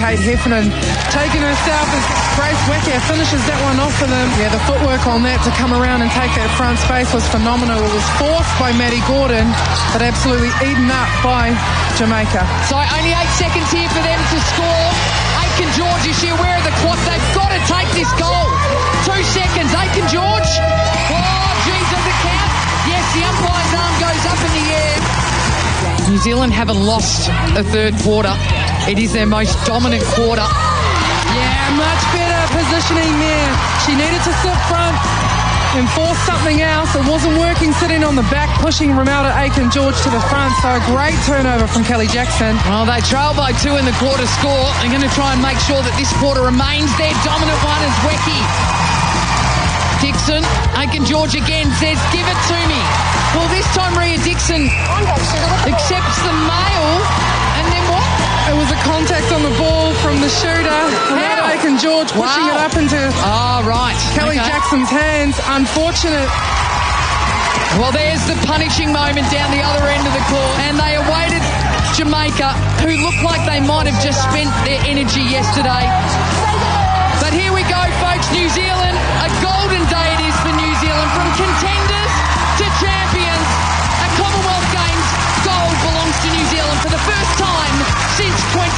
Kate Heffernan. Taking herself as Grace Wecker finishes that one off for them. Yeah, the footwork on that to come around and take that front space was phenomenal. It was forced by Maddie Gordon, but absolutely eaten up by Jamaica. So only 8 seconds here for them to score. Aiken George, is she aware of the clock? They've got to take this goal. 2 seconds. Aiken George. Oh, geez, does it count? Yes, the umpire's arm goes up in the air. New Zealand haven't lost a third quarter. It is their most dominant quarter. Yeah, much better positioning there. She needed to sit front and force something else. It wasn't working sitting on the back, pushing Romelda Aiken George to the front. So a great turnover from Kelly Jackson. Well, they trail by 2 in the quarter score. They're going to try and make sure that this quarter remains their dominant one as Wecky. Dixon, Aiken George again says, give it to me. Well, this time Rhea Dixon accepts the mail, and then what? It was a contact on the ball from the shooter. Romelda Aiken George pushing it up into Kelly Jackson's hands. Unfortunate. Well, there's the punishing moment down the other end of the court, and they awaited Jamaica, who looked like they might have just spent their energy yesterday. But here we go, folks. New Zealand, a golden day it is for New Zealand. From contenders to champions, a Commonwealth Games gold belongs to New Zealand for the first time since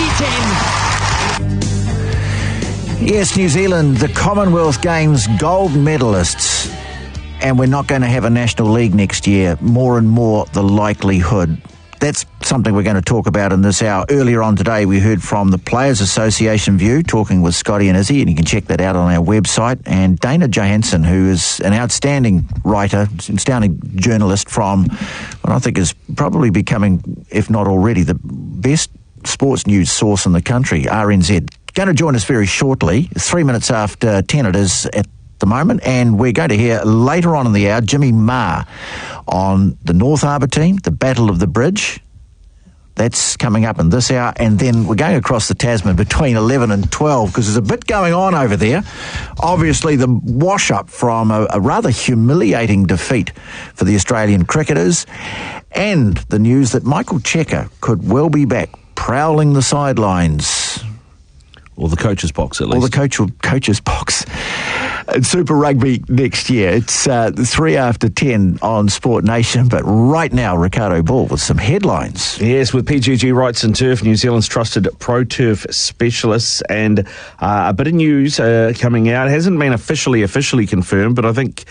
2010. Yes, New Zealand, the Commonwealth Games gold medalists. And we're not going to have a National League next year. More and more the likelihood. That's something we're going to talk about in this hour. Earlier on today, we heard from the Players Association View, talking with Scotty and Izzy, and you can check that out on our website. And Dana Johansson, who is an outstanding writer, outstanding journalist from what I think is probably becoming, if not already, the best sports news source in the country, RNZ. Going to join us very shortly. 3 minutes after 10 it is at the moment, and we're going to hear later on in the hour Jimmy Maher on the North Harbour team, the Battle of the Bridge. That's coming up in this hour, and then we're going across the Tasman between 11 and 12 because there's a bit going on over there. Obviously the wash-up from a rather humiliating defeat for the Australian cricketers, and the news that Michael Cheika could well be back prowling the sidelines. Or the coach's box, at least. Or the coach's box. Super Rugby next year. It's 3 after 10 on Sport Nation, but right now, Ricardo Ball with some headlines. Yes, with PGG Wrights and Turf, New Zealand's trusted pro turf specialists, and a bit of news coming out. It hasn't been officially confirmed, but I think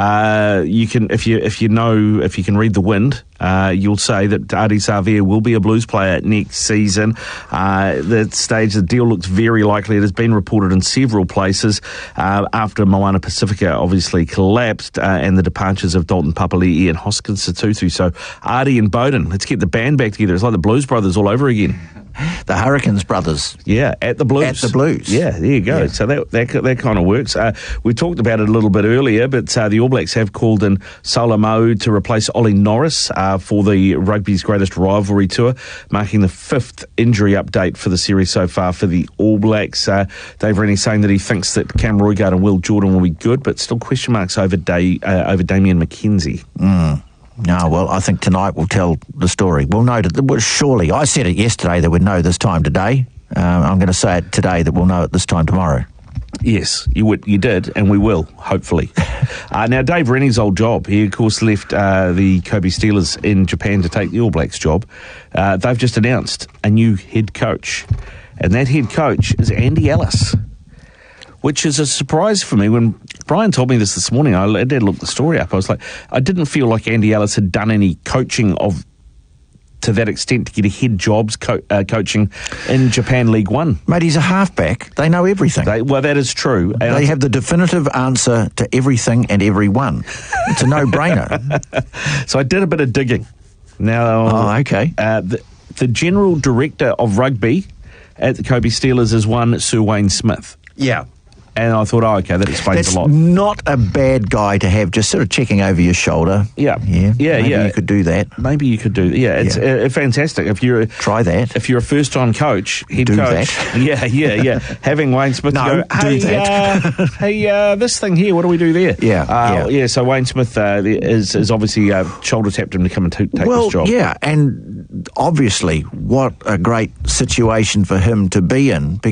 you can, if you can read the wind, you'll say that Ardie Savea will be a Blues player next season. The stage, the deal looks very likely. It has been reported in several places after Moana Pacifica obviously collapsed, and the departures of Dalton Papali'i and Hoskins Satuthu. So Ardie and Bowden, let's get the band back together. It's like the Blues Brothers all over again. The Hurricanes brothers. Yeah, at the Blues. At the Blues. Yeah, there you go. Yeah. So that kind of works. We talked about it a little bit earlier, but the All Blacks have called in Solomau to replace Ollie Norris for the rugby's greatest rivalry tour, marking the 5th injury update for the series so far for the All Blacks. Dave Rennie saying that he thinks that Cam Roigard and Will Jordan will be good, but still question marks over Damian McKenzie. No, well, I think tonight will tell the story. We'll know surely. I said it yesterday that we'd know this time today. I'm going to say it today that we'll know it this time tomorrow. Yes, you did, and we will, hopefully. Now, Dave Rennie's old job, he, of course, left the Kobe Steelers in Japan to take the All Blacks job. They've just announced a new head coach, and that head coach is Andy Ellis, which is a surprise for me. When Brian told me this morning, I did look the story up. I was like, I didn't feel like Andy Ellis had done any coaching to that extent to get a head jobs coaching in Japan League One. Mate, he's a halfback. They know everything. Well, that is true. And they have the definitive answer to everything and everyone. It's a no-brainer. So I did a bit of digging. Now, okay. The general director of rugby at the Kobe Steelers is one Sir Wayne Smith. Yeah. And I thought, okay, that explains That's a lot. Not a bad guy to have, just sort of checking over your shoulder. Yeah. Maybe you could do that. It's fantastic. Try that. If you're a first-time coach, head coach. That. Yeah. Having Wayne Smith go, hey, this thing here, what do we do there? Yeah. So Wayne Smith is obviously shoulder-tapped him to come and take this job. Yeah, and obviously what a great situation for him to be in,